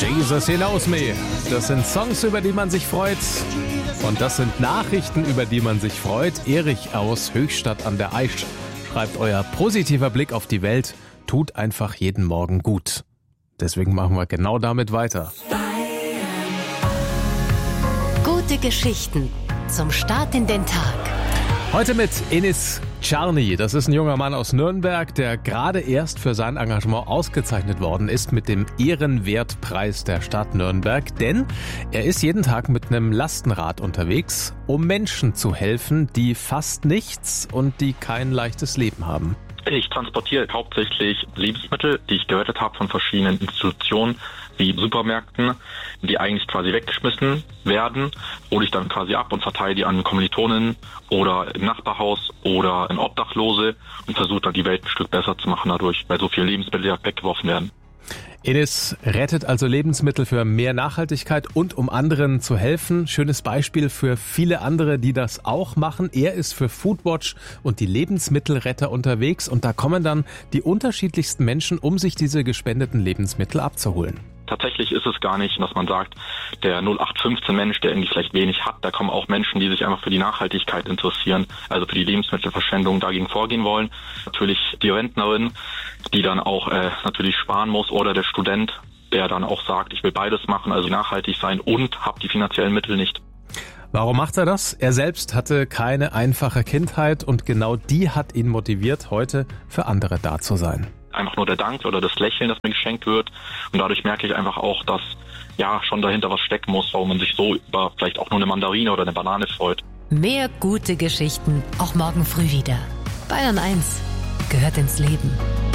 Jesus, he knows me. Das sind Songs, über die man sich freut. Und das sind Nachrichten, über die man sich freut. Erich aus Höchstadt an der Aisch schreibt: Euer positiver Blick auf die Welt tut einfach jeden Morgen gut. Deswegen machen wir genau damit weiter. Gute Geschichten zum Start in den Tag. Heute mit Enis Czarny. Das ist ein junger Mann aus Nürnberg, der gerade erst für sein Engagement ausgezeichnet worden ist mit dem Ehrenwertpreis der Stadt Nürnberg. Denn er ist jeden Tag mit einem Lastenrad unterwegs, um Menschen zu helfen, die fast nichts und die kein leichtes Leben haben. Ich transportiere hauptsächlich Lebensmittel, die ich gerettet habe von verschiedenen Institutionen, wie Supermärkten, die eigentlich quasi weggeschmissen werden, hole ich dann quasi ab und verteile die an Kommilitonen oder im Nachbarhaus oder in Obdachlose und versuche dann die Welt ein Stück besser zu machen dadurch, weil so viele Lebensmittel ja weggeworfen werden. Enis rettet also Lebensmittel für mehr Nachhaltigkeit und um anderen zu helfen. Schönes Beispiel für viele andere, die das auch machen. Er ist für Foodwatch und die Lebensmittelretter unterwegs und da kommen dann die unterschiedlichsten Menschen, um sich diese gespendeten Lebensmittel abzuholen. Tatsächlich ist es gar nicht, dass man sagt, der 0815-Mensch, der irgendwie vielleicht wenig hat, da kommen auch Menschen, die sich einfach für die Nachhaltigkeit interessieren, also für die Lebensmittelverschwendung dagegen vorgehen wollen. Natürlich die Rentnerin, die dann auch natürlich sparen muss, oder der Student, der dann auch sagt, ich will beides machen, also nachhaltig sein und habe die finanziellen Mittel nicht. Warum macht er das? Er selbst hatte keine einfache Kindheit und genau die hat ihn motiviert, heute für andere da zu sein. Einfach nur der Dank oder das Lächeln, das mir geschenkt wird. Und dadurch merke ich einfach auch, dass ja schon dahinter was stecken muss, warum man sich so über vielleicht auch nur eine Mandarine oder eine Banane freut. Mehr gute Geschichten auch morgen früh wieder. Bayern 1 gehört ins Leben.